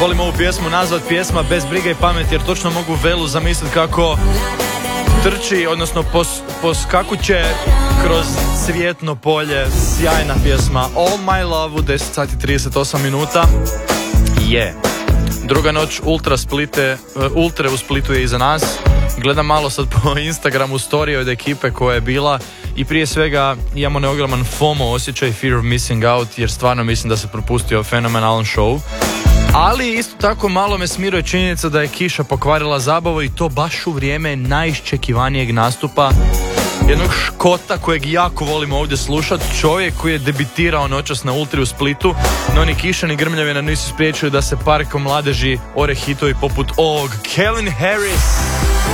volim ovu pjesmu nazvat pjesma Bez brige i pameti, jer točno mogu Velu zamisliti kako trči, odnosno poskakuće kroz cvjetno polje. Sjajna pjesma All My Love u 10 sati 38 minuta. Druga noć Ultre u Splitu je iza nas. Gledam malo sad po Instagramu story od ekipe koja je bila i prije svega imamo neogroman FOMO osjećaj, Fear of Missing Out, jer stvarno mislim da se propustio fenomenalan show. Ali isto tako malo me smiruje činjenica da je kiša pokvarila zabavu i to baš u vrijeme najiščekivanijeg nastupa jednog Škota kojeg jako volimo ovdje slušati, čovjek koji je debitirao noćas na Ultri u Splitu, no ni kiša ni grmljavina nisu spriječili da se parkom mladeži ore hitovi poput ovog. Calvin Harris.